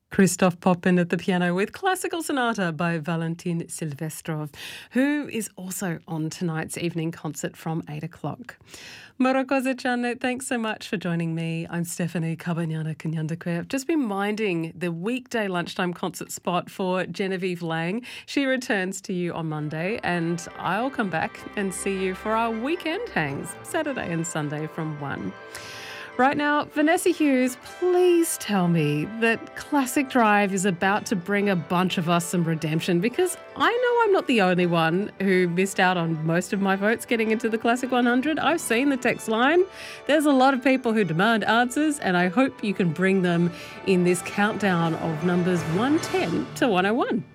Christoph Poppen at the piano with Classical Sonata by Valentin Silvestrov, who is also on tonight's evening concert from 8 o'clock. Morokoze-chan, thanks so much for joining me. I'm Stephanie Kabanyana-Kanyandekwe. I've just been minding the weekday lunchtime concert spot for Genevieve Lang. She returns to you on Monday, and I'll come back and see you for our weekend hangs, Saturday and Sunday from 1. Right now, Vanessa Hughes, please tell me that Classic Drive is about to bring a bunch of us some redemption, because I know I'm not the only one who missed out on most of my votes getting into the Classic 100. I've seen the text line. There's a lot of people who demand answers, and I hope you can bring them in this countdown of numbers 110 to 101.